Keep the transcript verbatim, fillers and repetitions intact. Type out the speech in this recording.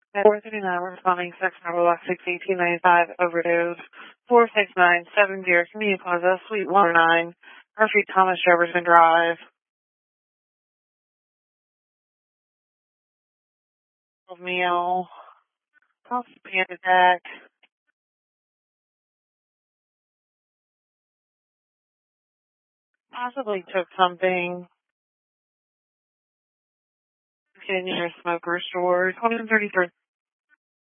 At four thirty-nine, responding sex number block six eighteen ninety-five, overdose, four six nine seven zero, Community Plaza, Suite one oh nine, Murphy Thomas Jefferson Drive. Meal, possible panic attack. Possibly took something. Getting near a smoker store. twenty thirty-three.